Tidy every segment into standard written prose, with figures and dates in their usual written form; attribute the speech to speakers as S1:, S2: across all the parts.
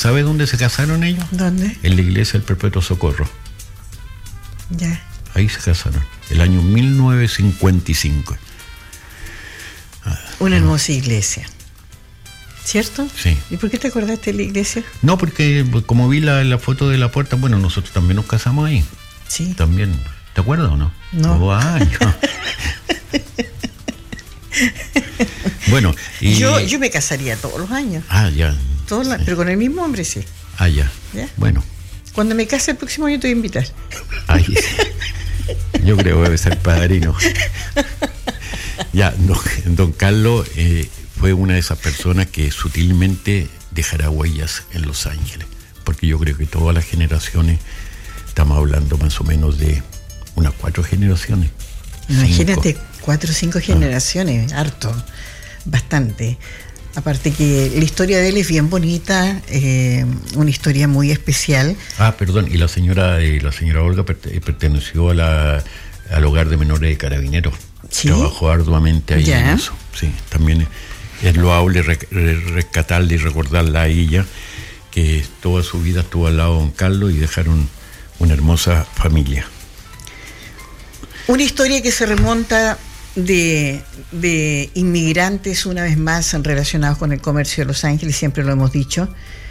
S1: ¿Sabe dónde se casaron ellos?
S2: ¿Dónde?
S1: En la iglesia del Perpetuo Socorro.
S2: Ya.
S1: Ahí se casaron, el año 1955.
S2: Una hermosa iglesia, ¿cierto?
S1: Sí.
S2: ¿Y por qué te acordaste de la iglesia?
S1: No, porque como vi la foto de la puerta, bueno, nosotros también nos casamos ahí.
S2: Sí.
S1: También, ¿te acuerdas o no?
S2: No.
S1: Hubo años. Bueno, y...
S2: Yo me casaría todos los años.
S1: Ya.
S2: Sí. Pero con el mismo hombre, sí.
S1: Ya.
S2: ¿Ya?
S1: Bueno.
S2: Cuando me case el próximo año te voy a invitar.
S1: Ay, yo creo que debe ser padrino. Ya, don Carlos fue una de esas personas que sutilmente dejará huellas en Los Ángeles, porque yo creo que todas las generaciones, estamos hablando más o menos de unas 4 generaciones.
S2: Imagínate, 4 o 5 generaciones, harto, bastante. Aparte que la historia de él es bien bonita, una historia muy especial.
S1: Perdón, y la señora Olga perteneció al hogar de menores de Carabineros. ¿Sí? Trabajó arduamente ahí en eso. Sí, también es loable rescatarla y recordarla a ella, que toda su vida estuvo al lado de don Carlos y dejaron una hermosa familia.
S2: Una historia que se remonta de inmigrantes, una vez más relacionados con el comercio de Los Ángeles, siempre lo hemos dicho,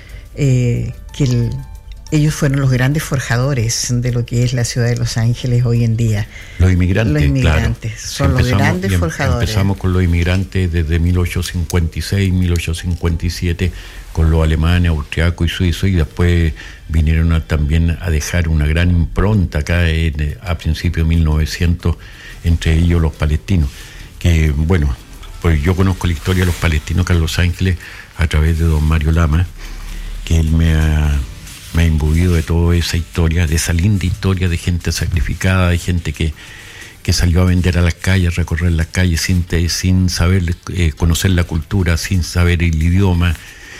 S2: que ellos fueron los grandes forjadores de lo que es la ciudad de Los Ángeles hoy en día.
S1: Los inmigrantes,
S2: claro. Son los grandes forjadores.
S1: Empezamos con los inmigrantes desde 1856, 1857, con los alemanes, austriacos y suizos, y después vinieron también a dejar una gran impronta acá a principios de 1900, entre ellos los palestinos. Que bueno, pues yo conozco la historia de los palestinos acá en Los Ángeles a través de don Mario Lama, que él me ha imbuido de toda esa historia, de esa linda historia de gente sacrificada, de gente que salió a vender a las calles, recorrer las calles sin saber conocer la cultura, sin saber el idioma,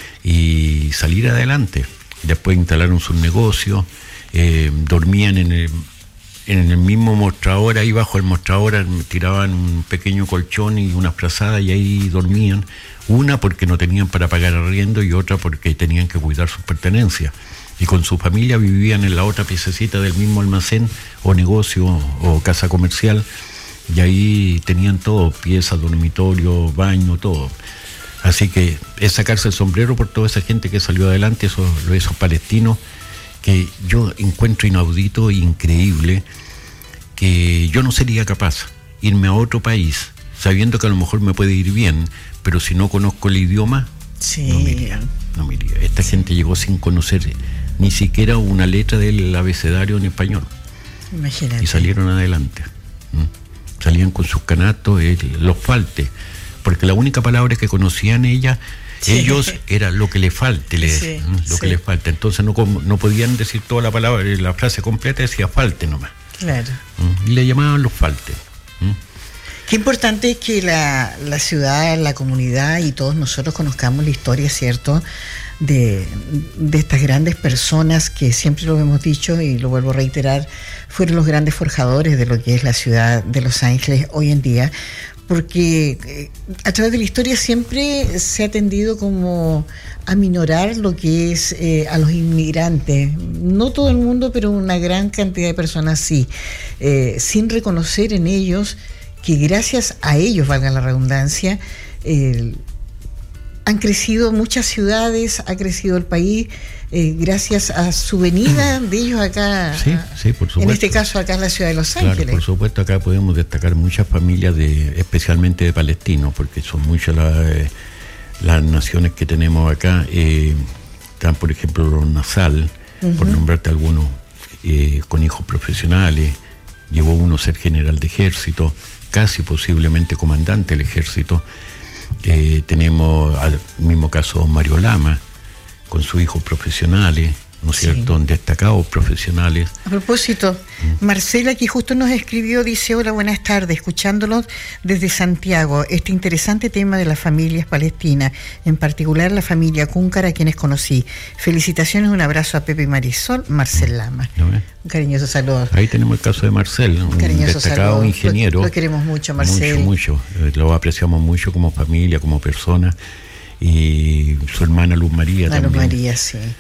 S1: y salir adelante. Después instalaron sus negocios, dormían en el mismo mostrador, ahí bajo el mostrador tiraban un pequeño colchón y una frazada y ahí dormían, una porque no tenían para pagar arriendo y otra porque tenían que cuidar sus pertenencias, y con su familia vivían en la otra piececita del mismo almacén o negocio o casa comercial, y ahí tenían todo, piezas, dormitorio, baño, todo. Así que es sacarse el sombrero por toda esa gente que salió adelante, esos palestinos, que yo encuentro inaudito e increíble, que yo no sería capaz irme a otro país sabiendo que a lo mejor me puede ir bien, pero si no conozco el idioma,
S2: sí,
S1: no me iría. Esta gente llegó sin conocer ni siquiera una letra del abecedario en español.
S2: Imagínate.
S1: Y salieron adelante. Salían con sus canastos, los faltes, porque la única palabra que conocían ellos era lo que le falte, que le falta. Entonces no podían decir toda la palabra, la frase completa decía falte nomás.
S2: Claro.
S1: Y le llamaban los faltes.
S2: Qué importante es que la ciudad, la comunidad y todos nosotros conozcamos la historia, ¿cierto?, de estas grandes personas que siempre lo hemos dicho y lo vuelvo a reiterar, fueron los grandes forjadores de lo que es la ciudad de Los Ángeles hoy en día, porque a través de la historia siempre se ha tendido como a minorar lo que es a los inmigrantes, no todo el mundo, pero una gran cantidad de personas sí, sin reconocer en ellos que gracias a ellos, valga la redundancia, han crecido muchas ciudades, ha crecido el país, gracias a su venida de ellos acá.
S1: Sí, por supuesto.
S2: En este caso acá en la ciudad de Los Ángeles.
S1: Claro, por supuesto, acá podemos destacar muchas familias, especialmente de palestinos, porque son muchas las naciones que tenemos acá. Están, por ejemplo, los Nasal, por nombrarte algunos, con hijos profesionales. Llegó uno a ser general de ejército, casi posiblemente comandante del ejército. Tenemos al mismo caso Mario Lama, con sus hijos profesionales, ¿no es cierto?, destacados profesionales.
S2: A propósito, Marcela, que justo nos escribió, dice: hola, buenas tardes, escuchándolos desde Santiago, este interesante tema de las familias palestinas, en particular la familia Cúncara, a quienes conocí. Felicitaciones, un abrazo a Pepe y Marisol, Marcel Lama. Un cariñoso saludo.
S1: Ahí tenemos el caso de Marcel, un destacado saludo. Ingeniero.
S2: Lo queremos mucho, Marcel.
S1: Mucho. Lo apreciamos mucho como familia, como persona. Y su hermana Luz María también.
S2: Luz María, sí.